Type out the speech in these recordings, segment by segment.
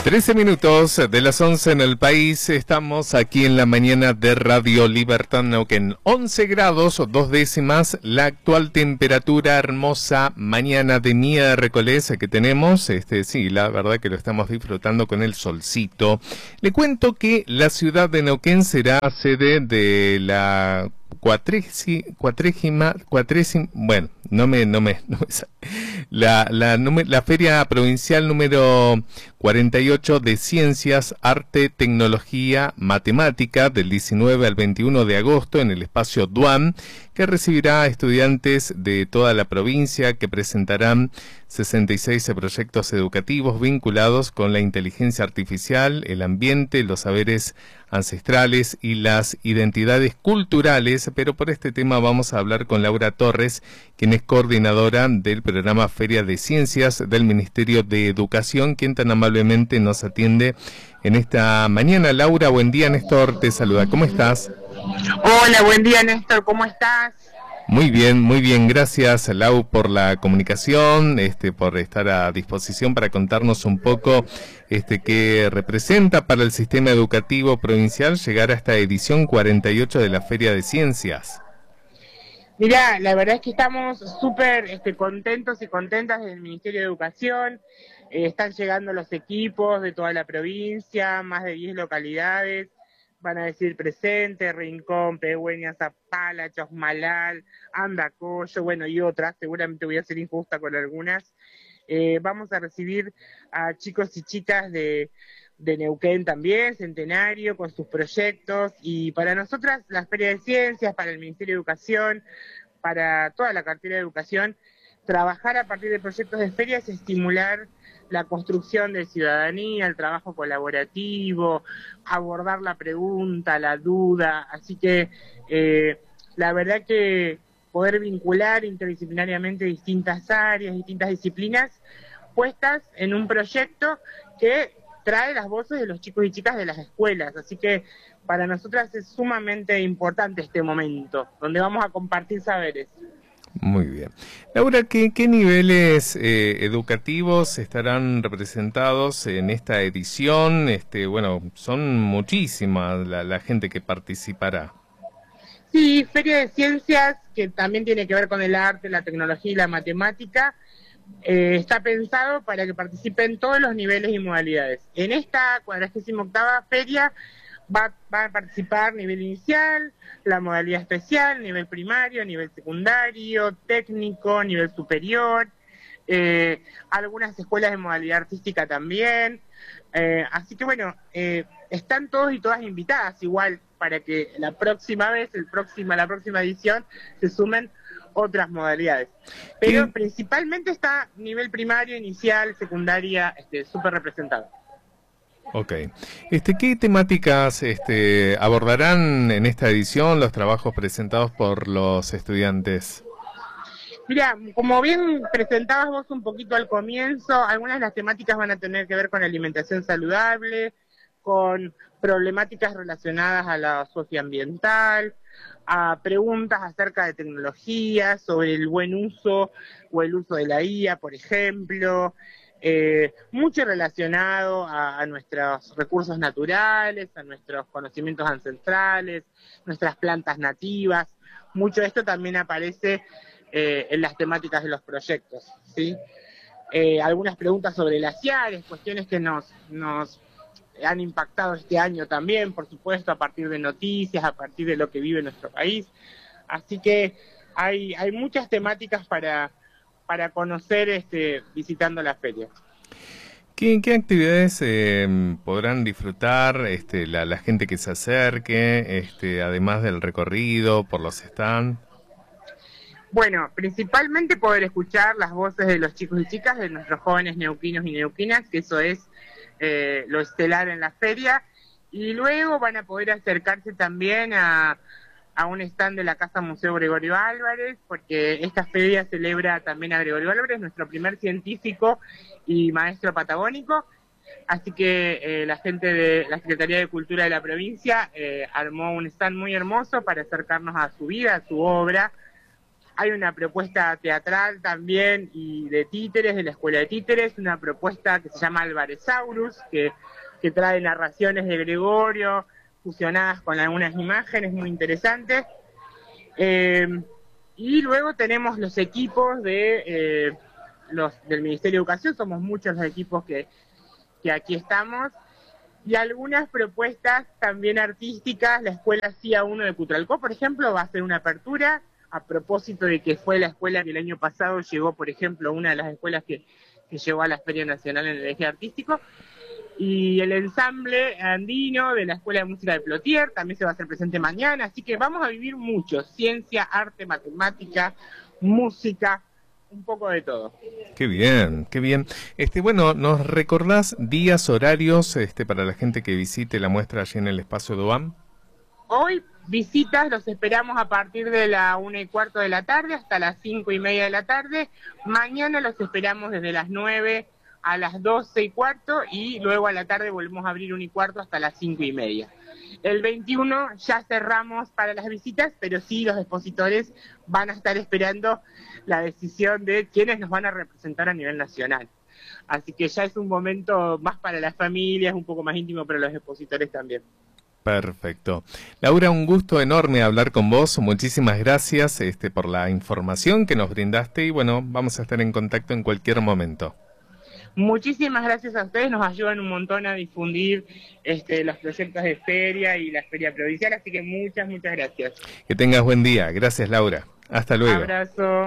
13 minutos de las 11 en el país, estamos aquí en la mañana de Radio Libertad Neuquén. 11 grados, 2 décimas, la actual temperatura hermosa mañana de miércoles que tenemos. Sí, la verdad que lo estamos disfrutando con el solcito. Le cuento que la ciudad de Neuquén será sede de la la Feria Provincial número 48 de Ciencias, Arte, Tecnología, Matemática del 19 al 21 de agosto en el espacio DUAM, que recibirá a estudiantes de toda la provincia que presentarán 66 proyectos educativos vinculados con la inteligencia artificial, el ambiente, los saberes ancestrales y las identidades culturales. Pero por este tema vamos a hablar con Laura Torres, quien es coordinadora del programa Feria de Ciencias del Ministerio de Educación, quien tan amablemente nos atiende en esta mañana. Laura, buen día. Néstor te saluda. ¿Cómo estás? Hola, buen día, Néstor. ¿Cómo estás? Muy bien. Gracias, Lau, por la comunicación, por estar a disposición para contarnos un poco qué representa para el sistema educativo provincial llegar a esta edición 48 de la Feria de Ciencias. Mirá, la verdad es que estamos súper contentos y contentas del Ministerio de Educación. Están llegando los equipos de toda la provincia, más de 10 localidades. Van a decir Presente, Rincón, Pehuen, Zapala, Chosmalal, Andacollo, bueno, y otras. Seguramente voy a ser injusta con algunas. Vamos a recibir a chicos y chicas de Neuquén también, Centenario, con sus proyectos. Y para nosotras, la Feria de Ciencias, para el Ministerio de Educación, para toda la cartera de educación, trabajar a partir de proyectos de ferias es estimular la construcción de ciudadanía, el trabajo colaborativo, abordar la pregunta, la duda. Así que la verdad que poder vincular interdisciplinariamente distintas áreas, distintas disciplinas, puestas en un proyecto que trae las voces de los chicos y chicas de las escuelas. Así que para nosotras es sumamente importante este momento, donde vamos a compartir saberes. Muy bien. Laura, ¿qué niveles educativos estarán representados en esta edición? Bueno, son muchísimas la gente que participará. Sí, Feria de Ciencias, que también tiene que ver con el arte, la tecnología y la matemática, está pensado para que participen todos los niveles y modalidades. En esta 48ª feria va a participar nivel inicial, la modalidad especial, nivel primario, nivel secundario, técnico, nivel superior, algunas escuelas de modalidad artística también. Así que bueno, están todos y todas invitadas igual para que la próxima vez, la próxima edición, se sumen otras modalidades. Pero principalmente está nivel primario, inicial, secundaria, súper representado. Ok. ¿Qué temáticas abordarán en esta edición los trabajos presentados por los estudiantes? Mira, como bien presentabas vos un poquito al comienzo, algunas de las temáticas van a tener que ver con alimentación saludable, con problemáticas relacionadas a la socioambiental, a preguntas acerca de tecnología, sobre el buen uso o el uso de la IA, por ejemplo, mucho relacionado a nuestros recursos naturales, a nuestros conocimientos ancestrales, nuestras plantas nativas. Mucho de esto también aparece en las temáticas de los proyectos, ¿sí? Algunas preguntas sobre glaciares, cuestiones que nos han impactado este año también, por supuesto, a partir de noticias, a partir de lo que vive nuestro país. Así que hay muchas temáticas para conocer visitando la feria. ¿Qué actividades podrán disfrutar la gente que se acerque, además del recorrido por los stands? Bueno, principalmente poder escuchar las voces de los chicos y chicas, de nuestros jóvenes neuquinos y neuquinas, que eso es lo estelar en la feria, y luego van a poder acercarse también a un stand de la Casa Museo Gregorio Álvarez, porque esta feria celebra también a Gregorio Álvarez, nuestro primer científico y maestro patagónico. Así que la gente de la Secretaría de Cultura de la provincia armó un stand muy hermoso para acercarnos a su vida, a su obra, Hay una propuesta teatral también y de títeres, de la Escuela de Títeres, una propuesta que se llama Alvaresaurus, que trae narraciones de Gregorio, fusionadas con algunas imágenes muy interesantes. Y luego tenemos los equipos del Ministerio de Educación, somos muchos los equipos que aquí estamos, y algunas propuestas también artísticas. La Escuela CIA 1 de Cutralcó, por ejemplo, va a hacer una apertura, a propósito de que fue la escuela que el año pasado llegó, por ejemplo, una de las escuelas que llegó a la Feria Nacional en el eje artístico. Y el ensamble andino de la Escuela de Música de Plotier también se va a hacer presente mañana, así que vamos a vivir mucho, ciencia, arte, matemática, música, un poco de todo. Qué bien, qué bien. Bueno, ¿nos recordás días, horarios, para la gente que visite la muestra allí en el espacio DUAM? Hoy visitas los esperamos a partir de la 1:15 de la tarde hasta las 5:30 de la tarde. Mañana los esperamos desde las 9 a las 12:15 y luego a la tarde volvemos a abrir 1:15 hasta las 5:30. El 21 ya cerramos para las visitas, pero sí los expositores van a estar esperando la decisión de quiénes nos van a representar a nivel nacional. Así que ya es un momento más para las familias, un poco más íntimo para los expositores también. Perfecto. Laura, un gusto enorme hablar con vos. Muchísimas gracias por la información que nos brindaste y bueno, vamos a estar en contacto en cualquier momento. Muchísimas gracias a ustedes, nos ayudan un montón a difundir los proyectos de feria y la feria provincial, así que muchas gracias. Que tengas buen día. Gracias, Laura. Hasta luego. Abrazo.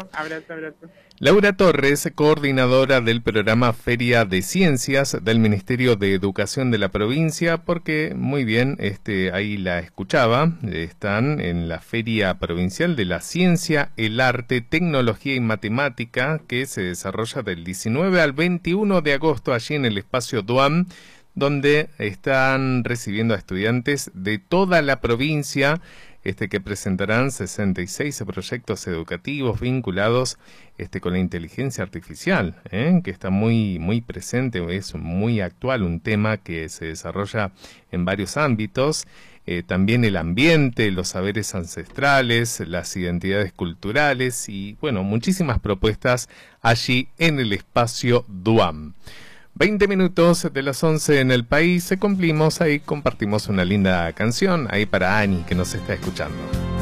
Laura Torres, coordinadora del programa Feria de Ciencias del Ministerio de Educación de la provincia, porque muy bien, ahí la escuchaba, están en la Feria Provincial de la Ciencia, el Arte, Tecnología y Matemática, que se desarrolla del 19 al 21 de agosto allí en el espacio DUAM, donde están recibiendo a estudiantes de toda la provincia, que presentarán 66 proyectos educativos vinculados con la inteligencia artificial, que está muy presente, es muy actual, un tema que se desarrolla en varios ámbitos, también el ambiente, los saberes ancestrales, las identidades culturales y, bueno, muchísimas propuestas allí en el espacio DUAM. 20 minutos de las 11 en el país, cumplimos, ahí compartimos una linda canción, ahí para Ani que nos está escuchando.